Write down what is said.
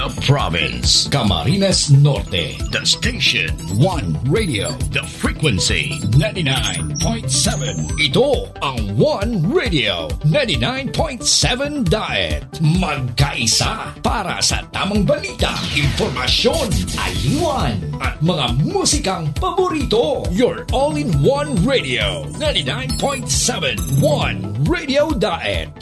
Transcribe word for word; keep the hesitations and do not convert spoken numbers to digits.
The province, Camarines Norte. The station, One Radio. The frequency, ninety-nine point seven. Ito ang One Radio, ninety-nine point seven Diet. Magkaisa para sa tamang balita, impormasyon, aliwan, at mga musikang paborito. Your all-in-one radio, ninety-nine point seven. One Radio Diet.